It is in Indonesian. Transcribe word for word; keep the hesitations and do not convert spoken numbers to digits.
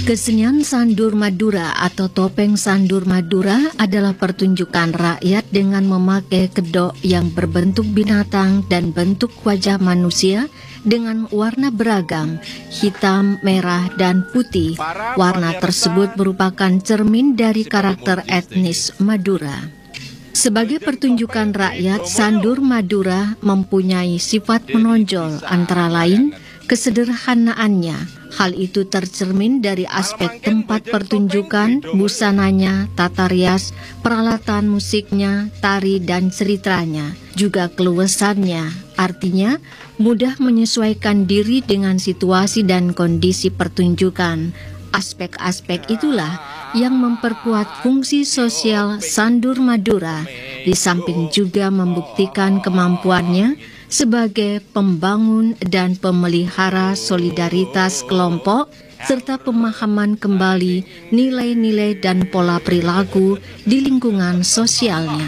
Kesenian Sandur Madura atau topeng Sandur Madura adalah pertunjukan rakyat dengan memakai kedok yang berbentuk binatang dan bentuk wajah manusia dengan warna beragam, hitam, merah, dan putih. Warna tersebut merupakan cermin dari karakter etnis Madura. Sebagai pertunjukan rakyat, Sandur Madura mempunyai sifat menonjol, antara lain kesederhanaannya. Hal itu tercermin dari aspek tempat pertunjukan, busananya, tata rias, peralatan musiknya, tari dan ceritanya, juga keluasannya. Artinya, mudah menyesuaikan diri dengan situasi dan kondisi pertunjukan. Aspek-aspek itulah yang memperkuat fungsi sosial Sandur Madura, di samping juga membuktikan kemampuannya sebagai pembangun dan pemelihara solidaritas kelompok serta pemahaman kembali nilai-nilai dan pola perilaku di lingkungan sosialnya.